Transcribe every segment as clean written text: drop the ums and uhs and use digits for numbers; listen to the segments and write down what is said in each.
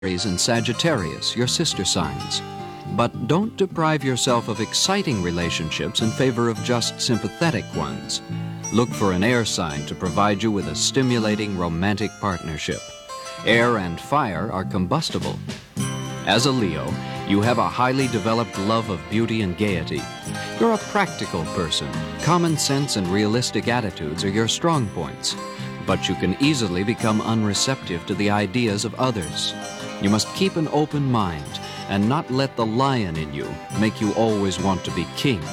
Aries and Sagittarius, your sister signs. But don't deprive yourself of exciting relationships in favor of just sympathetic ones. Look for an air sign to provide you with a stimulating romantic partnership. Air and fire are combustible. As a Leo, you have a highly developed love of beauty and gaiety. You're a practical person. Common sense and realistic attitudes are your strong points. But you can easily become unreceptive to the ideas of others. You must keep an open mind and not let the lion in you make you always want to be king.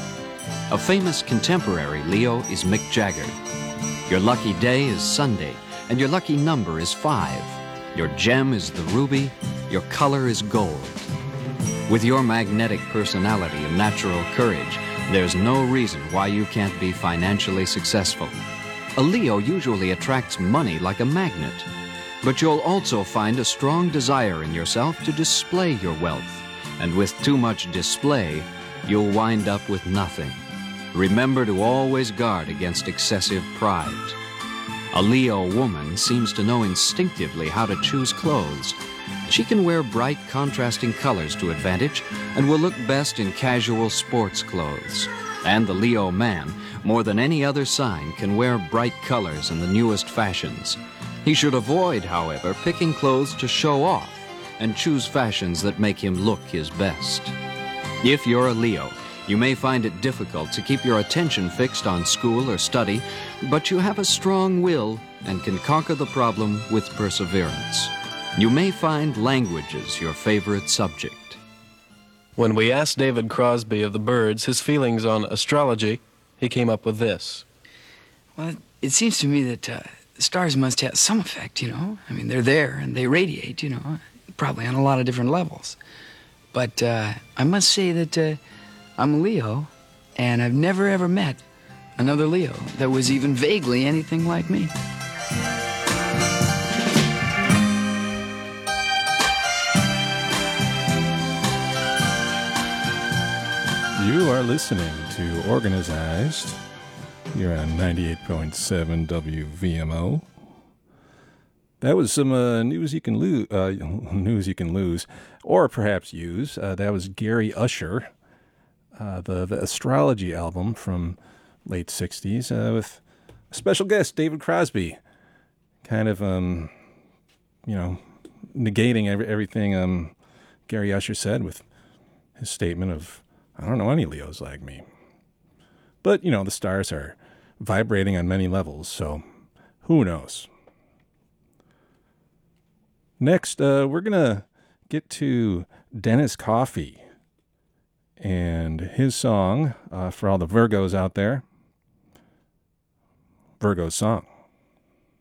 A famous contemporary Leo is Mick Jagger. Your lucky day is Sunday, and your lucky number is 5. Your gem is the ruby, your color is gold. With your magnetic personality and natural courage, there's no reason why you can't be financially successful. A Leo usually attracts money like a magnet, but you'll also find a strong desire in yourself to display your wealth, and with too much display, you'll wind up with nothing. Remember to always guard against excessive pride. A Leo woman seems to know instinctively how to choose clothes. She can wear bright, contrasting colors to advantage and will look best in casual sports clothes. And the Leo man, more than any other sign, can wear bright colors and the newest fashions. He should avoid, however, picking clothes to show off and choose fashions that make him look his best. If you're a Leo, you may find it difficult to keep your attention fixed on school or study, but you have a strong will and can conquer the problem with perseverance. You may find languages your favorite subject. When we asked David Crosby of the Byrds his feelings on astrology, he came up with this. Well, it seems to me that stars must have some effect, you know. I mean, they're there and they radiate, you know, probably on a lot of different levels. But I must say that I'm a Leo, and I've never ever met another Leo that was even vaguely anything like me. You are listening to Organized. You're on 98.7 WVMO. That was some news you can lose, or perhaps use. That was Gary Usher, the astrology album from late 60s, with a special guest, David Crosby, kind of, negating everything Gary Usher said with his statement of, I don't know any Leos like me. But, you know, the stars are vibrating on many levels, so who knows? Next, we're going to get to Dennis Coffey and his song for all the Virgos out there. Virgo's song.